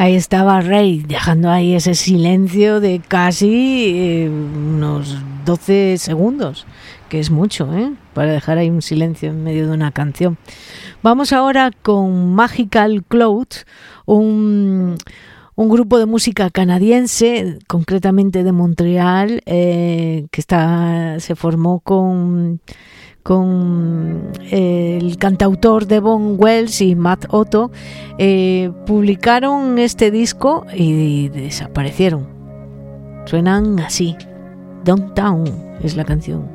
Ahí estaba Rey, dejando ahí ese silencio de casi unos 12 segundos, que es mucho, para dejar ahí un silencio en medio de una canción. Vamos ahora con Magical Cloud, un grupo de música canadiense, concretamente de Montreal, que se formó con el cantautor Devon Wells y Matt Otto. Publicaron este disco y desaparecieron. Suenan así. Downtown es la canción.